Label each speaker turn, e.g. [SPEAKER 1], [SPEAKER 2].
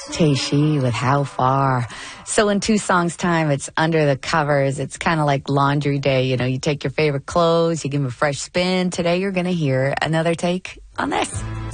[SPEAKER 1] Teishi with How Far. So in 2 songs' time, it's Under the Covers. It's kind of like laundry day. You know, you take your favorite clothes, you give them a fresh spin. Today you're going to hear another take on this.